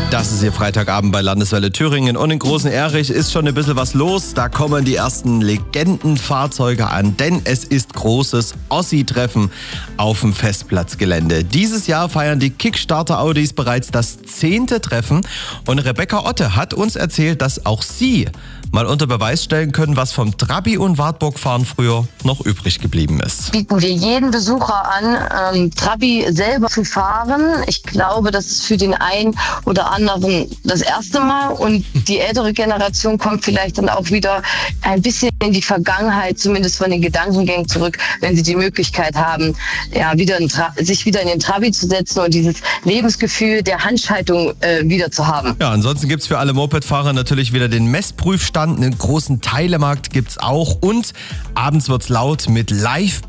Das ist hier Freitagabend bei Landeswelle Thüringen und in Großen Erich ist schon ein bisschen was los. Da kommen die ersten Legendenfahrzeuge an, denn es ist großes Ossi-Treffen auf dem Festplatzgelände. Dieses Jahr feiern die Kickstarter Audis bereits das 10. Treffen und Rebecca Otte hat uns erzählt, dass auch sie mal unter Beweis stellen können, was vom Trabi- und Wartburg-Fahren früher noch übrig geblieben ist. Bieten wir jeden Besucher an, Trabi selber zu fahren. Ich glaube, das ist für den einen oder anderen das erste Mal und die ältere Generation kommt vielleicht dann auch wieder ein bisschen in die Vergangenheit, zumindest von den Gedankengängen zurück, wenn sie die Möglichkeit haben, ja, sich wieder in den Trabi zu setzen und dieses Lebensgefühl der Handschaltung wieder zu haben. Ja, ansonsten gibt's für alle Mopedfahrer natürlich wieder den Messprüfstand, einen großen Teilemarkt gibt's auch und abends wird's laut mit Live